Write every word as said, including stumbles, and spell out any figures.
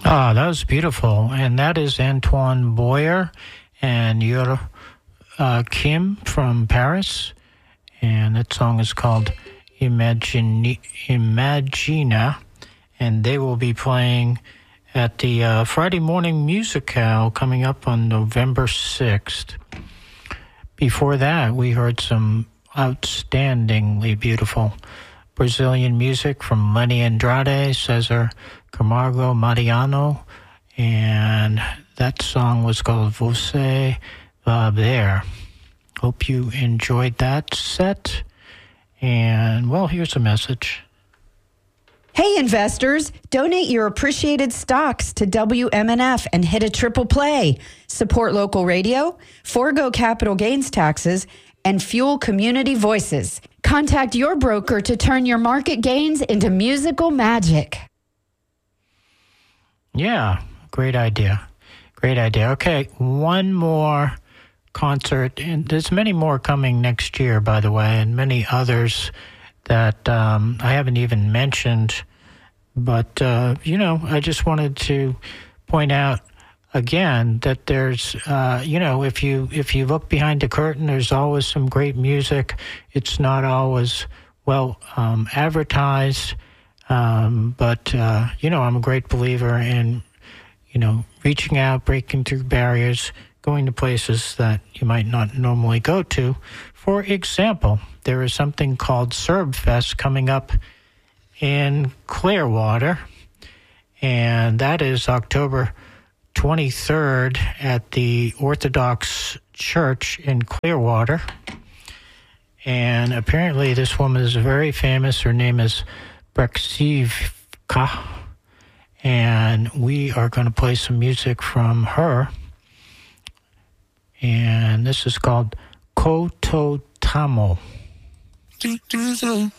Ah, that was beautiful. And that is Antoine Boyer and Yor uh, Kim from Paris. And that song is called Imagine, Imagina. And they will be playing at the uh, Friday Morning Musicale coming up on November sixth. Before that, we heard some outstandingly beautiful Brazilian music from Lenny Andrade, Cesar Camargo Mariano, and that song was called Você Va Ver. Hope you enjoyed that set. And, well, here's a message. Hey, investors, donate your appreciated stocks to W M N F and hit a triple play. Support local radio, forego capital gains taxes, and fuel community voices. Contact your broker to turn your market gains into musical magic. Yeah, great idea. Great idea. Okay, one more concert, and there's many more coming next year, by the way, and many others that um, I haven't even mentioned. But, uh, you know, I just wanted to point out again that there's, uh, you know, if you if you look behind the curtain, there's always some great music. It's not always well um, advertised. Um, but, uh, you know, I'm a great believer in, you know, reaching out, breaking through barriers, going to places that you might not normally go to. For example, there is something called ServFest coming up in Clearwater, and that is October twenty-third at the Orthodox Church in Clearwater. And apparently this woman is very famous. Her name is Brexivka, and we are going to play some music from her. And this is called Koto Tamo.